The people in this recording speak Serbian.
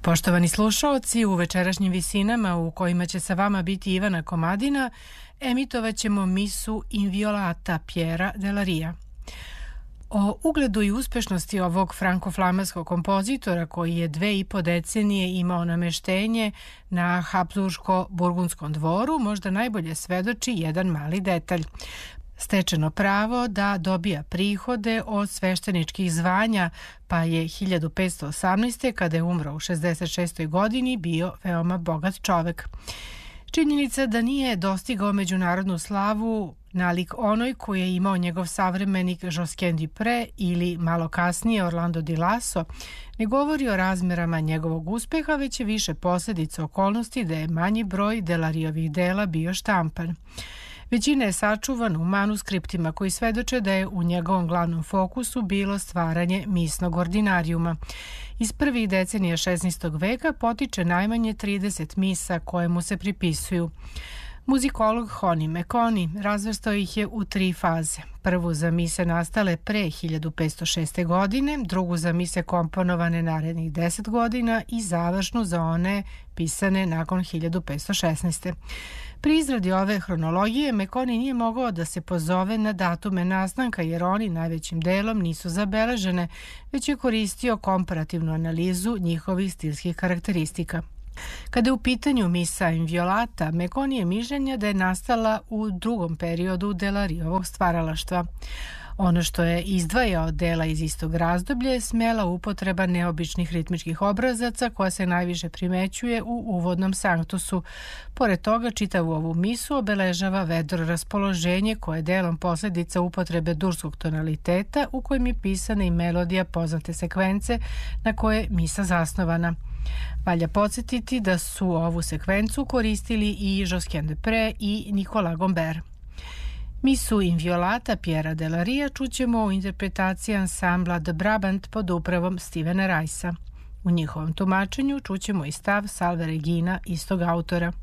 Poštovani slušaoci, u večerašnjim visinama u kojima će sa vama biti Ivana Komadina, emitovat ćemo misu Inviolata Piera della Ria. O ugledu i uspešnosti ovog franko-flamanskog kompozitora, koji je 2,5 decenije imao nameštenje na Habsburško-burgundskom dvoru, možda najbolje svedoči jedan mali detalj. Stečeno pravo da dobija prihode od svešteničkih zvanja, pa je 1518. kada je umro u 66. godini bio veoma bogat čovek. Činjenica da nije dostigao međunarodnu slavu nalik onoj koju je imao njegov savremenik Josquin Dupré ili malo kasnije Orlando di Lasso ne govori o razmerama njegovog uspeha, već je više posljedica okolnosti da je manji broj della Riovih dela bio štampan. Većina je sačuvana u manuskriptima koji svedoče da je u njegovom glavnom fokusu bilo stvaranje misnog ordinarijuma. Iz prvih decenija 16. veka potiče najmanje 30 misa koje mu se pripisuju. Muzikolog Honi Mekoni razvrstao ih je u 3 faze. Prvu za mise nastale pre 1506. godine, drugu za mise komponovane narednih 10 godina i završnu za one pisane nakon 1516. Pri izradi ove hronologije Mekoni nije mogao da se pozove na datume nastanka jer oni najvećim delom nisu zabeležene, već je koristio komparativnu analizu njihovih stilskih karakteristika. Kada je u pitanju misa Inviolata, Mekoni je mišljenja da je nastala u drugom periodu della Riovog stvaralaštva. Ono što je izdvajao dela iz istog razdoblja je smela upotreba neobičnih ritmičkih obrazaca koja se najviše primećuje u uvodnom sanktusu. Pored toga, čitavu ovu misu obeležava vedro raspoloženje koje je delom posljedica upotrebe durskog tonaliteta u kojem je pisana i melodija poznate sekvence na koje je misa zasnovana. Valja podsjetiti da su ovu sekvencu koristili i Josquin Dupré i Nicolas Gombert. Misu Inviolata Piera della Ria čućemo u interpretaciji ansambla The Brabant pod upravom Stevena Ricea. U njihovom tumačenju čućemo i stav Salve Regina istog autora.